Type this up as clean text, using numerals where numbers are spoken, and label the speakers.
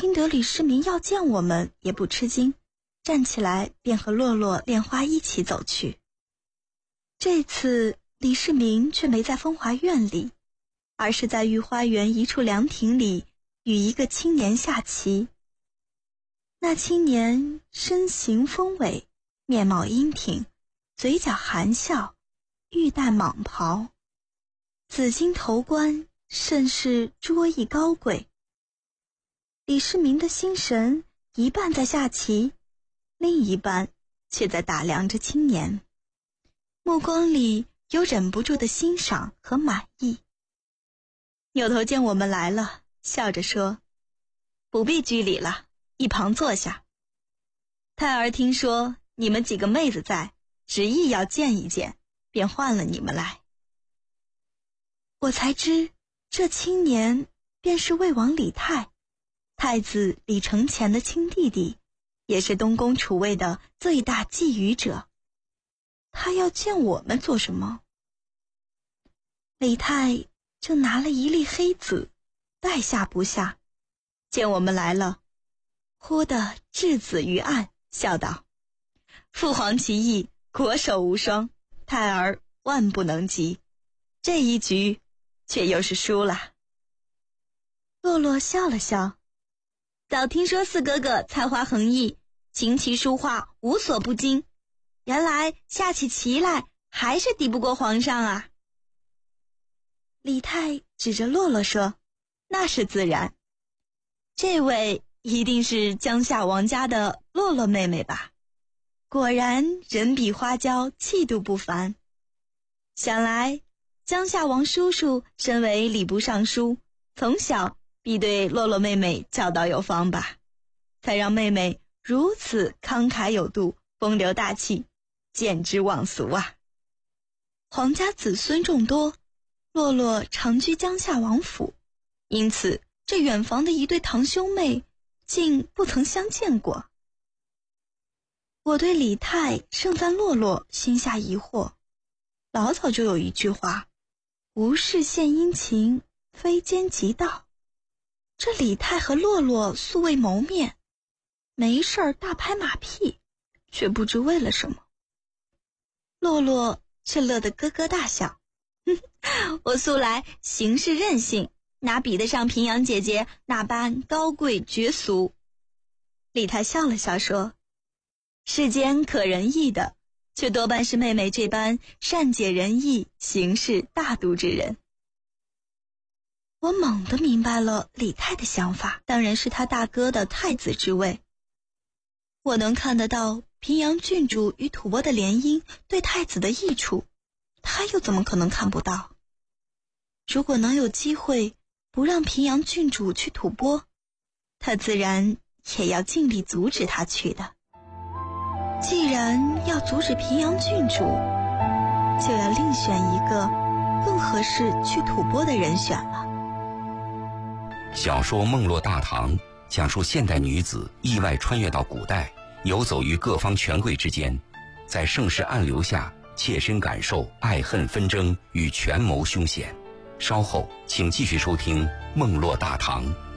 Speaker 1: 听得李世民要见我们，也不吃惊，站起来便和洛洛、莲花一起走去。这次李世民却没在风华院里，而是在御花园一处凉亭里与一个青年下棋。那青年身形丰伟，面貌英挺，嘴角含笑，玉带蟒袍，紫金头冠，甚是桌艺高贵。李世民的心神一半在下棋，另一半却在打量着青年，目光里有忍不住的欣赏和满意。扭头见我们来了，笑着说：“不必拘礼了，一旁坐下。太儿听说你们几个妹子在，执意要见一见，便唤了你们来。”我才知这青年便是魏王李泰，太子李承乾的亲弟弟，也是东宫储位的最大觊觎者。他要见我们做什么？李泰正拿了一粒黑子，待下不下，见我们来了，忽地置子于案，笑道：“父皇棋艺，国手无双，太儿万不能及，这一局却又是输了。”洛洛笑了笑：“早听说四哥哥才华横溢，琴棋书画无所不精，原来下起棋来还是敌不过皇上啊。”李泰指着洛洛说：“那是自然，这位一定是江夏王家的洛洛妹妹吧？果然人比花娇，气度不凡。想来江夏王叔叔身为礼部尚书，从小必对洛洛妹妹教导有方吧，才让妹妹如此慷慨有度，风流大气，简直忘俗啊！皇家子孙众多，洛洛常居江夏王府，因此这远房的一对堂兄妹竟不曾相见过。我对李泰盛赞洛洛心下疑惑，老早就有一句话：无事献殷勤，非奸即盗。这李泰和洛洛素未谋面，没事儿大拍马屁，却不知为了什么。洛洛却乐得咯咯大笑：“我素来行事任性，哪比得上平阳姐姐那般高贵绝俗。”李泰笑了笑说：“世间可仁义的，却多半是妹妹这般善解人意、行事大度之人。”我猛地明白了李泰的想法，当然是他大哥的太子之位。我能看得到平阳郡主与吐蕃的联姻对太子的益处，他又怎么可能看不到？如果能有机会不让平阳郡主去吐蕃，他自然也要尽力阻止他去的。既然要阻止平阳郡主，就要另选一个更合适去吐蕃的人选了。
Speaker 2: 小说《梦落大唐》讲述现代女子意外穿越到古代，游走于各方权贵之间，在盛世暗流下切身感受爱恨纷争与权谋凶险。稍后请继续收听《梦落大唐》。